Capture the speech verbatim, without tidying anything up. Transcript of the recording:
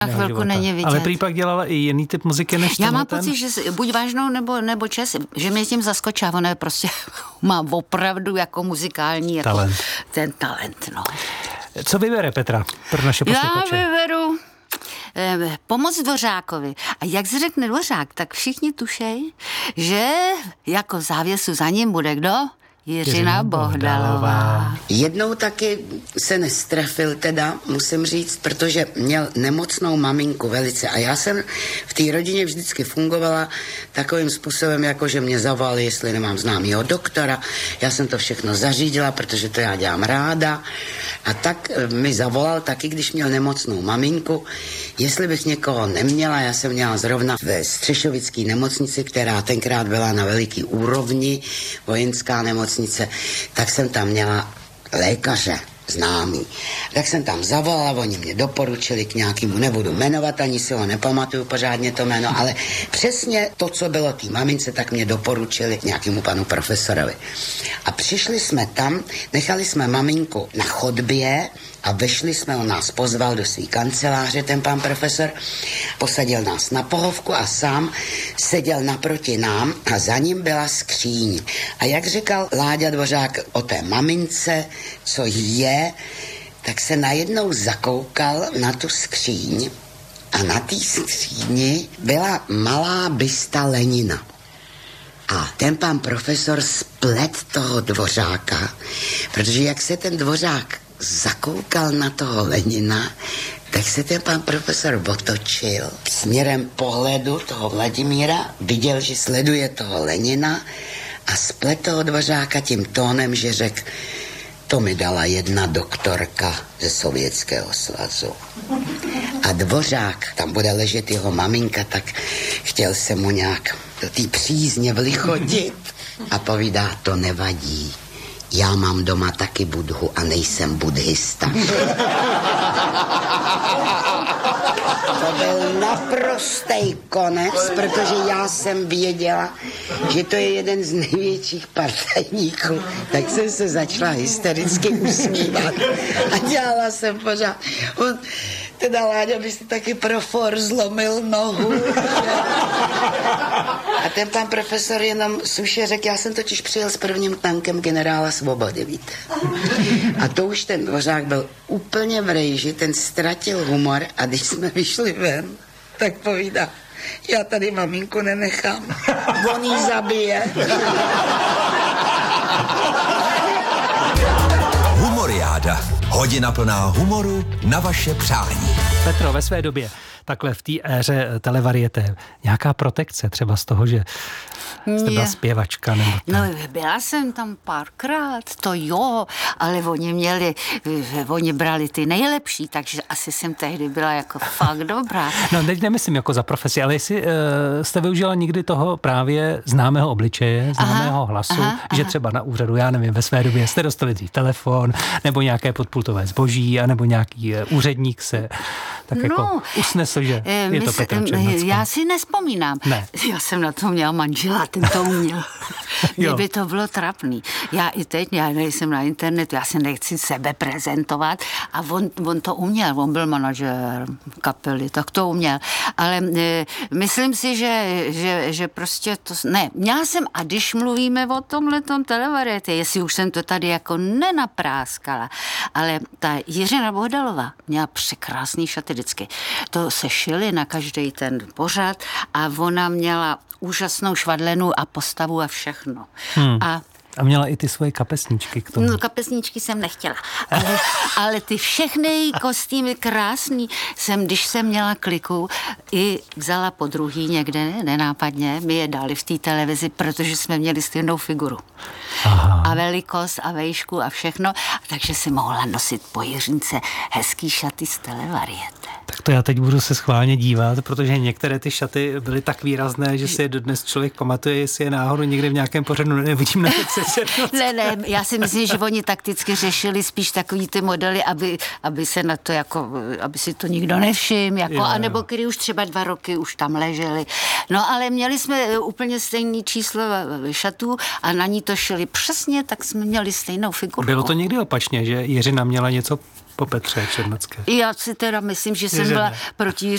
Na chvilku není vidět. Ale prý pak dělala i jiný typ muziky než Já mám ten? pocit, že buď vážnou nebo, nebo čes, že mě tím zaskočila. Ona je prostě má opravdu jako muzikální jako talent. Ten talent, no. Co vybere Petra pro naše posluchače? Já vyberu eh, Pomoc Dvořákovi. A jak se řekne Dvořák, tak všichni tušej, že jako závěsu za ním bude kdo? Jiřina Bohdalová. Jednou taky se nestrefil teda, musím říct, protože měl nemocnou maminku velice a já jsem v té rodině vždycky fungovala takovým způsobem, jako že mě zavolali, jestli nemám známýho doktora. Já jsem to všechno zařídila, protože to já dělám ráda. A tak mi zavolal taky, když měl nemocnou maminku, jestli bych někoho neměla. Já jsem měla zrovna ve Střešovické nemocnici, která tenkrát byla na veliký úrovni, vojenská nemocnice, tak jsem tam měla lékaře známý. Tak jsem tam zavolala, oni mě doporučili k nějakému, nebudu jmenovat, ani si ho nepamatuju pořádně to jméno, ale přesně to, co bylo té mamince, tak mě doporučili nějakému panu profesorovi. A přišli jsme tam, nechali jsme maminku na chodbě a vešli jsme, on nás pozval do své kanceláře, ten pan profesor, posadil nás na pohovku a sám seděl naproti nám a za ním byla skříň. A jak říkal Láďa Dvořák o té mamince, co je, tak se najednou zakoukal na tu skříň a na té skříni byla malá bysta Lenina. A ten pan profesor splet toho Dvořáka, protože jak se ten Dvořák zakoukal na toho Lenina, tak se ten pan profesor otočil směrem pohledu toho Vladimíra, viděl, že sleduje toho Lenina a splet toho Dvořáka tím tónem, že řekl, to mi dala jedna doktorka ze Sovětského svazu. A Dvořák, tam bude ležet jeho maminka, tak chtěl se mu nějak do té přízně vlichotit a povídá, to nevadí. Já mám doma taky budhu a nejsem buddhista. To byl naprostý konec, protože já jsem věděla, že to je jeden z největších partajníků. Tak jsem se začala hystericky usmívat a dělala jsem pořád. On, teda Láďa by si taky pro for zlomil nohu. A ten pan profesor jenom suše řekl, já jsem totiž přijel s prvním tankem generála Svobody, víte. A to už ten Dvořák byl úplně v rejži, ten ztratil humor a když jsme vyšli ven, tak povídá, já tady maminku nenechám, on jí zabije. Humoriáda. Hodina plná humoru na vaše přání. Petro, ve své době, takhle v té éře televariete, nějaká protekce třeba z toho, že jste byla zpěvačka nebo tak? No, byla jsem tam párkrát, to jo, ale oni měli, oni brali ty nejlepší, takže asi jsem tehdy byla jako fakt dobrá. No, teď nemyslím jako za profesi, ale jestli uh, jste využila někdy toho právě známého obličeje, známého aha, hlasu, aha, že aha. třeba na úřadu, já nevím, ve své době jste dostali dřív telefon, nebo nějaké podpultové zboží, anebo nějaký uh, úředník se tak no, jako usnesl, že je mys, to Petra Černocká. Já si nespomínám. Ne. Já jsem na to měla manžela, ten to uměl. Kdyby to bylo trapný. Já i teď, já nejsem na internetu, já se nechci sebe prezentovat a on, on to uměl, on byl manažer kapely, tak to uměl. Ale e, myslím si, že, že, že prostě to, ne, měla jsem, a když mluvíme o tomhletom televarietě, jestli už jsem to tady jako nenapráskala, ale ta Jiřina Bohdalová měla překrásný šaty vždycky. To se šily na každý ten pořad a ona měla úžasnou švadlenu a postavu a všechno. Hmm. A A měla i ty svoje kapesníčky k tomu. No, kapesníčky jsem nechtěla. Ale, ale ty všechny kostýmy krásný jsem, když jsem měla kliku, i vzala po druhý někde, nenápadně, mi je dali v té televizi, protože jsme měli stejnou figuru. Aha. A velikost a vejšku a všechno, takže si mohla nosit po Jiřince hezký šaty z televariete. Tak to já teď budu se schválně dívat, protože některé ty šaty byly tak výrazné, že si je dodnes člověk pamatuje, jestli je náhodou někde v nějakém pořadu nevidím na Ne, ne, já si myslím, že oni takticky řešili spíš takový ty modely, aby, aby se na to jako, aby si to nikdo nevšiml, jako, jo, anebo jo. Který už třeba dva roky už tam leželi. No ale měli jsme úplně stejný číslo šatů a na ní to šili přesně, tak jsme měli stejnou figurku. Bylo to někdy opačně, že Jiřina měla něco po Petře Černocké? Já si teda myslím, že jsem byla proti